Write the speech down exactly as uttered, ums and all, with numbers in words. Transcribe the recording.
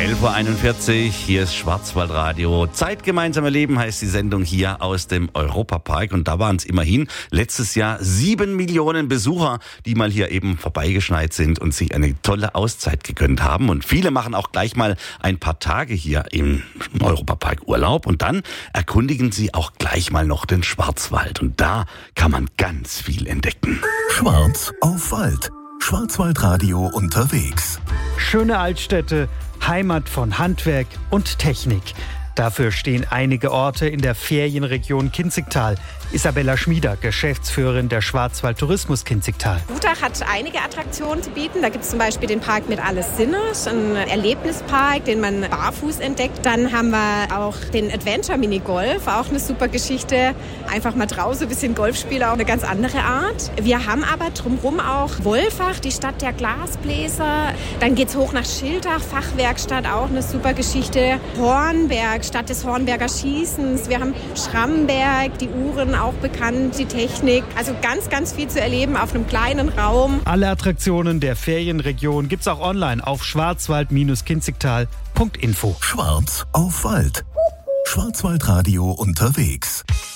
elf Uhr einundvierzig, hier ist Schwarzwaldradio. Zeit gemeinsam erleben heißt die Sendung hier aus dem Europapark. Und da waren es immerhin letztes Jahr sieben Millionen Besucher, die mal hier eben vorbeigeschneit sind und sich eine tolle Auszeit gegönnt haben. Und viele machen auch gleich mal ein paar Tage hier im Europapark Urlaub. Und dann erkundigen sie auch gleich mal noch den Schwarzwald. Und da kann man ganz viel entdecken. Schwarz auf Wald. Schwarzwaldradio unterwegs. Schöne Altstädte, Heimat von Handwerk und Technik. Dafür stehen einige Orte in der Ferienregion Kinzigtal. Isabella Schmieder, Geschäftsführerin der Schwarzwald Tourismus Kinzigtal. Gutach hat einige Attraktionen zu bieten. Da gibt es zum Beispiel den Park mit Alles Sinne, ein Erlebnispark, den man barfuß entdeckt. Dann haben wir auch den Adventure Minigolf, auch eine super Geschichte. Einfach mal draußen ein bisschen Golf spielen, auch eine ganz andere Art. Wir haben aber drumherum auch Wolfach, die Stadt der Glasbläser. Dann geht's hoch nach Schildach, Fachwerkstatt, auch eine super Geschichte. Hornberg, Stadt des Hornberger Schießens. Wir haben Schramberg, die Uhren auch bekannt, die Technik. Also ganz, ganz viel zu erleben auf einem kleinen Raum. Alle Attraktionen der Ferienregion gibt's auch online auf schwarzwald kinzigtal punkt info. Schwarz auf Wald. Schwarzwaldradio unterwegs.